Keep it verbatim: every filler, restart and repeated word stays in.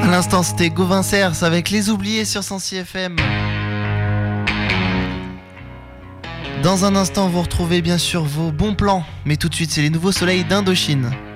À l'instant, c'était Gauvin Cers avec Les Oubliés sur cent six F M. Dans un instant, vous retrouvez bien sûr vos bons plans. Mais tout de suite, c'est les nouveaux soleils d'Indochine.